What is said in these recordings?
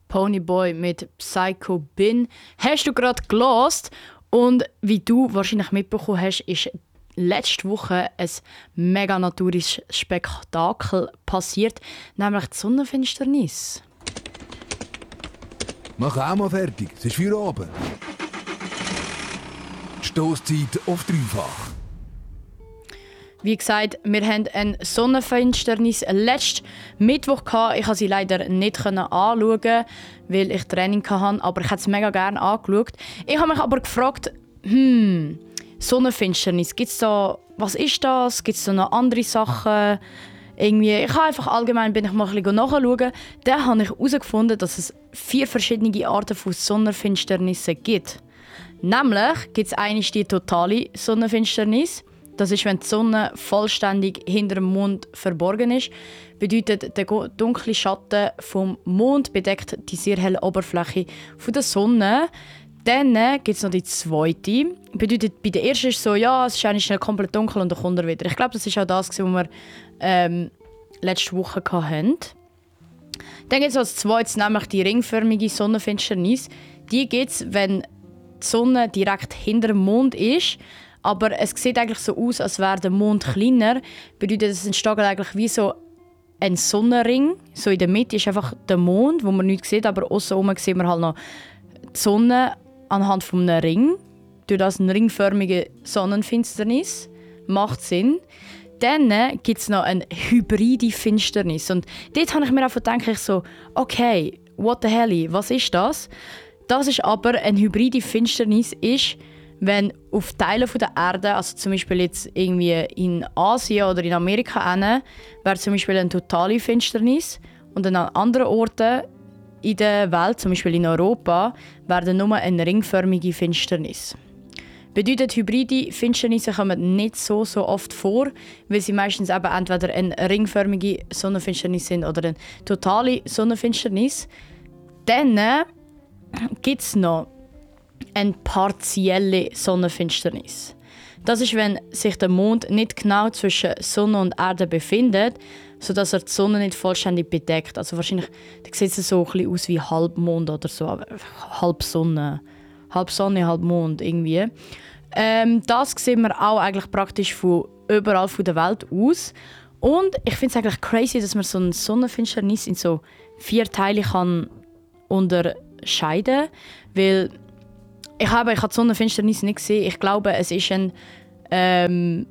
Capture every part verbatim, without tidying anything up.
Ponyboy mit Psycho Bin. Hast du gerade gelost? Und wie du wahrscheinlich mitbekommen hast, ist letzte Woche ein mega naturisches Spektakel passiert, nämlich die Sonnenfinsternis. Mach auch mal fertig, es ist für oben. Stosszeit auf dreifach. Wie gesagt, wir hatten eine Sonnenfinsternis letzten Mittwoch. Ich konnte sie leider nicht anschauen, weil ich Training hatte, aber ich hätte es mega gerne angeschaut. Ich habe mich aber gefragt, hm, Sonnenfinsternis, gibt's da, was ist das? Gibt es da noch andere Sachen? Irgendwie, ich habe einfach allgemein bin ich mal ein bisschen nachschauen. Dann habe ich herausgefunden, dass es vier verschiedene Arten von Sonnenfinsternissen gibt. Nämlich gibt es eine die totale Sonnenfinsternis. Das ist, wenn die Sonne vollständig hinter dem Mond verborgen ist. Bedeutet, der dunkle Schatten vom Mond bedeckt die sehr helle Oberfläche der Sonne. Dann gibt es noch die zweite. Bedeutet, bei der ersten ist es so, ja, es ist eigentlich schnell komplett dunkel und dann kommt er wieder. Ich glaube, das war auch das, was wir ähm, letzte Woche hatten. Dann gibt es als zweites nämlich die ringförmige Sonnenfinsternis. Die gibt es, wenn die Sonne direkt hinter dem Mond ist. Aber es sieht eigentlich so aus, als wäre der Mond kleiner. Bedeutet, es entsteht eigentlich wie so ein Sonnenring. So in der Mitte ist einfach der Mond, wo man nichts sieht, aber aussen herum sieht man halt noch die Sonne anhand von einem Ring. Durch das eine ringförmige Sonnenfinsternis. Macht Sinn. Dann gibt es noch eine hybride Finsternis. Und dort habe ich mir einfach gedacht, so, okay, what the hell, was ist das? Das ist aber eine hybride Finsternis, ist, wenn auf Teilen der Erde, also zum Beispiel jetzt irgendwie in Asien oder in Amerika, wäre zum Beispiel eine totale Finsternis und an anderen Orten in der Welt, zum Beispiel in Europa, wäre nur eine ringförmige Finsternis. Bedeutet, hybride Finsternisse kommen nicht so, so oft vor, weil sie meistens eben entweder eine ringförmige Sonnenfinsternis sind oder eine totale Sonnenfinsternis. Dann gibt es noch eine partielle Sonnenfinsternis. Das ist, wenn sich der Mond nicht genau zwischen Sonne und Erde befindet, sodass er die Sonne nicht vollständig bedeckt. Also wahrscheinlich da sieht es so ein bisschen aus wie Halbmond oder so, halb Sonne, halb Sonne, halb Mond irgendwie. Ähm, das sehen wir auch eigentlich praktisch von überall von der Welt aus. Und ich finde es eigentlich crazy, dass man so eine Sonnenfinsternis in so vier Teile kann unterscheiden, weil Ich habe, ich habe die Sonnenfinsternis nicht gesehen. Ich glaube, es ist eine ähm,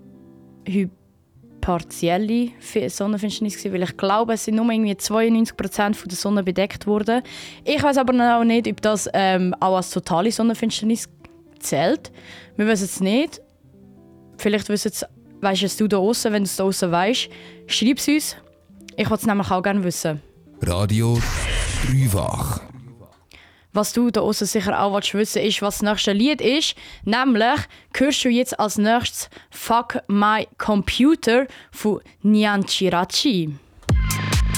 partielle Sonnenfinsternis gewesen, weil ich glaube, es sind nur irgendwie zweiundneunzig Prozent von der Sonne bedeckt worden. Ich weiß aber auch nicht, ob das ähm, auch als totale Sonnenfinsternis zählt. Wir wissen es nicht. Vielleicht weißt du da draussen, wenn du es da draussen weißt, schreib es uns. Ich würde es nämlich auch gerne wissen. Radio dreifach. Was du da draussen sicher auch wissen willst, ist, was das nächste Lied ist. Nämlich hörst du jetzt als nächstes «Fuck My Computer» von Nyan Chirachi.